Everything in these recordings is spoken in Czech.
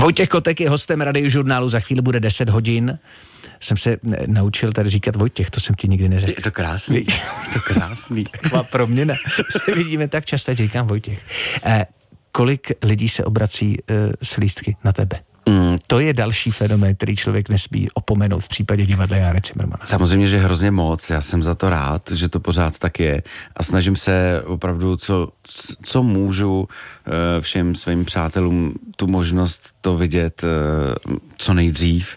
Vojtěch Kotek je hostem Radiožurnálu, za chvíli bude 10 hodin. Jsem se naučil tady říkat Vojtěch, to jsem ti nikdy neřekl. Je to krásný, Taková proměna. Se vidíme tak často, že říkám Vojtěch. Kolik lidí se obrací s lístky na tebe? To je další fenomén, který člověk nesmí opomenout v případě divadla Járy Cimrmana. Samozřejmě, že hrozně moc, já jsem za to rád, že to pořád tak je a snažím se opravdu, co můžu všem svým přátelům tu možnost to vidět co nejdřív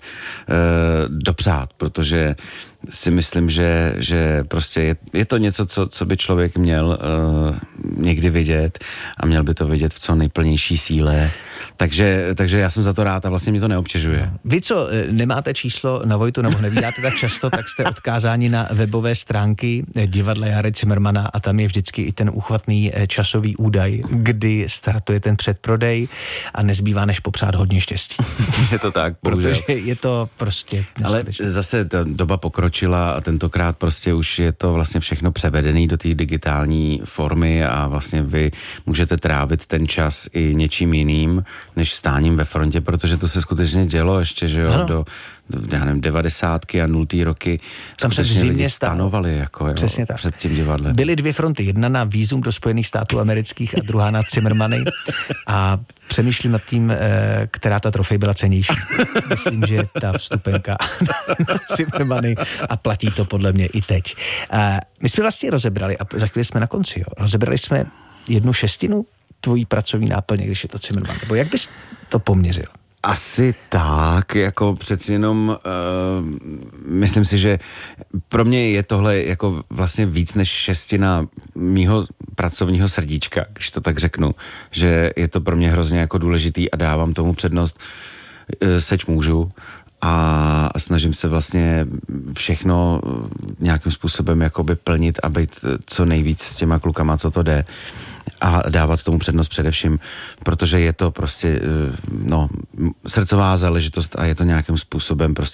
dopřát, protože si myslím, že prostě je to něco, co by člověk měl někdy vidět a měl by to vidět v co nejplnější síle. Takže já jsem za to rád a vlastně mě to neobtěžuje. Vy, co nemáte číslo na Vojtu nebo nevídáte tak často, tak jste odkázáni na webové stránky divadla Járy Cimrmana a tam je vždycky i ten úchvatný časový údaj, kdy startuje ten předprodej a nezbývá než popřát hodně štěstí. Je to tak, bohužel. Protože je to prostě neskutečné. Ale zase ta doba pokročila a tentokrát prostě už je to vlastně všechno převedený do té digitální formy a vlastně vy můžete trávit ten čas i něčím jiným, než stáním ve frontě, protože to se skutečně dělo ještě, že jo, ano. do já nevím, 90. a 0. roky tam se v zimě stanovali jako, jo, před tím divadlem. Byly dvě fronty, jedna na vízum do Spojených států amerických a druhá na Cimrmany a přemýšlím nad tím, která ta trofej byla cenější. Myslím, že ta vstupenka na Cimrmany a platí to podle mě i teď. My jsme vlastně rozebrali, a za chvíli jsme na konci, jo, rozebrali jsme 1/6 tvojí pracovní náplně, když je to Cimrman, nebo jak bys to poměřil? Asi tak, jako přeci jenom myslím si, že pro mě je tohle jako vlastně víc než 1/6 mýho pracovního srdíčka, když to tak řeknu, že je to pro mě hrozně jako důležitý a dávám tomu přednost, seč můžu a snažím se vlastně všechno nějakým způsobem jakoby plnit a být co nejvíc s těma klukama, co to jde a dávat tomu přednost především, protože je to prostě srdcová záležitost a je to nějakým způsobem prostě